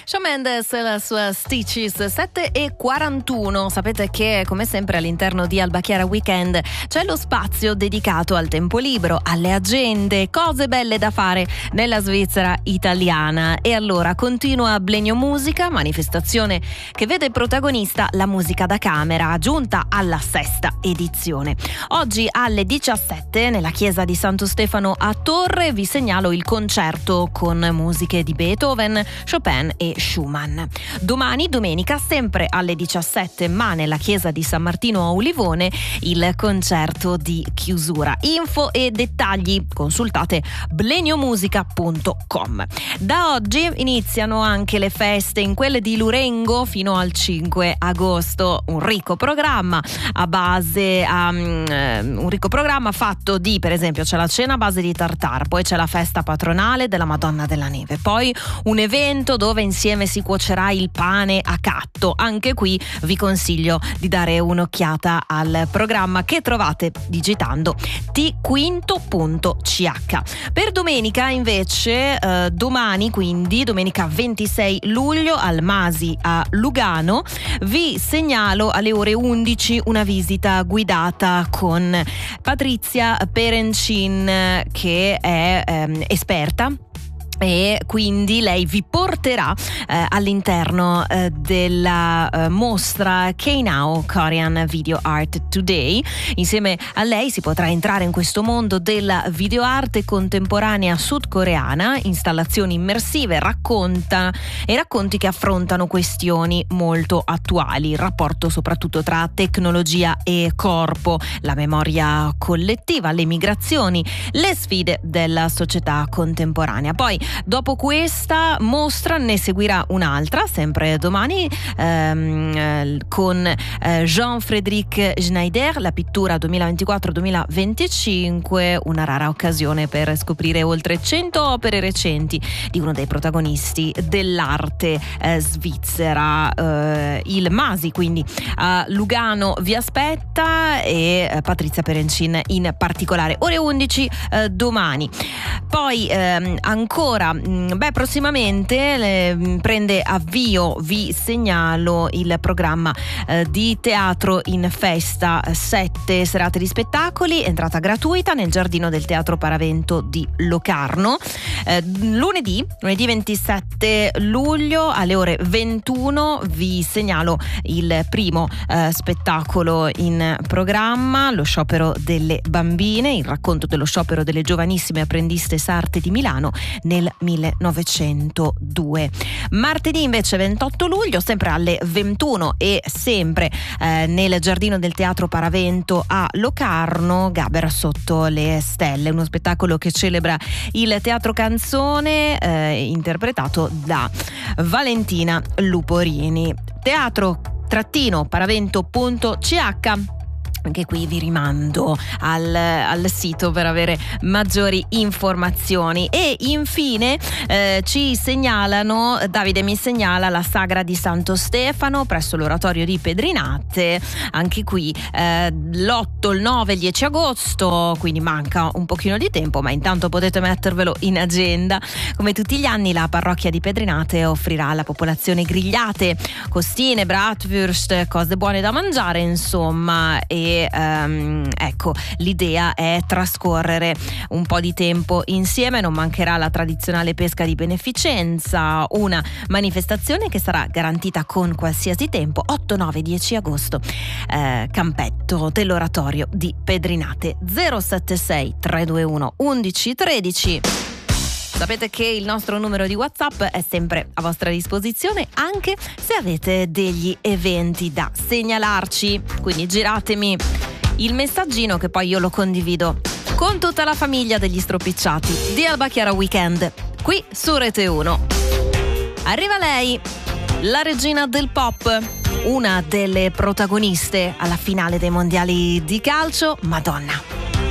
Shawn Mendes e la sua Stitches, 7:41. Sapete che come sempre all'interno di Alba Chiara Weekend c'è lo spazio dedicato al tempo libero, alle agende, cose belle da fare nella Svizzera italiana. E allora continua Blenio Musica, manifestazione che vede protagonista la musica da camera, giunta alla 6ª edizione. Oggi alle 17 nella chiesa di Santo Stefano a Torre vi segnalo il concerto con musiche di Beethoven, Chopin e Schumann. Domani, domenica, sempre alle 17, ma nella chiesa di San Martino a Olivone, il concerto di chiusura. Info e dettagli consultate bleniomusica.com. Da oggi iniziano anche le feste in quelle di Lurengo fino al 5 agosto. Un ricco programma fatto di, per esempio, c'è la cena a base di tartare, poi c'è la festa patronale della Madonna della Neve, poi un evento dove insieme si cuocerà il pane a catto. Anche qui vi consiglio di dare un'occhiata al programma che trovate digitando tquinto.ch. Per domenica invece, domani, quindi domenica 26 luglio al Masi a Lugano, vi segnalo alle ore 11 una visita guidata con Patrizia Perencin, che è esperta, e quindi lei vi porterà all'interno della mostra K-Now Korean Video Art Today. Insieme a lei si potrà entrare in questo mondo della videoarte contemporanea sudcoreana, installazioni immersive, racconti che affrontano questioni molto attuali, il rapporto soprattutto tra tecnologia e corpo, la memoria collettiva, le migrazioni, le sfide della società contemporanea. Poi dopo questa mostra ne seguirà un'altra, sempre domani, con Jean-Frédéric Schneider, la pittura 2024-2025, una rara occasione per scoprire oltre 100 opere recenti di uno dei protagonisti dell'arte svizzera. Il Masi quindi a Lugano vi aspetta, e Patrizia Perencin in particolare. Ore 11 domani. Poi ancora prossimamente prende avvio, vi segnalo il programma di teatro in festa, 7 serate di spettacoli, entrata gratuita nel giardino del Teatro Paravento di Locarno. Lunedì 27 luglio alle ore 21 vi segnalo il primo spettacolo in programma, lo sciopero delle bambine, il racconto dello sciopero delle giovanissime apprendiste sarte di Milano nel 1902. Martedì invece 28 luglio sempre alle 21 e sempre nel giardino del Teatro Paravento a Locarno, Gaber sotto le stelle, uno spettacolo che celebra il teatro canzone interpretato da Valentina Luporini. Teatro-paravento.ch. Anche qui vi rimando al sito per avere maggiori informazioni. E infine Davide mi segnala la sagra di Santo Stefano presso l'oratorio di Pedrinate, anche qui l'8, il 9 e il 10 agosto, quindi manca un pochino di tempo, ma intanto potete mettervelo in agenda. Come tutti gli anni la parrocchia di Pedrinate offrirà alla popolazione grigliate, costine, bratwurst, cose buone da mangiare, insomma, e ecco, l'idea è trascorrere un po' di tempo insieme. Non mancherà la tradizionale pesca di beneficenza, una manifestazione che sarà garantita con qualsiasi tempo. 8, 9, 10 agosto, campetto dell'oratorio di Pedrinate. 076 321 11 13. Sapete che il nostro numero di WhatsApp è sempre a vostra disposizione, anche se avete degli eventi da segnalarci. Quindi giratemi il messaggino che poi io lo condivido con tutta la famiglia degli stropicciati di Alba Chiara Weekend, qui su Rete 1. Arriva lei, la regina del pop, una delle protagoniste alla finale dei mondiali di calcio, Madonna.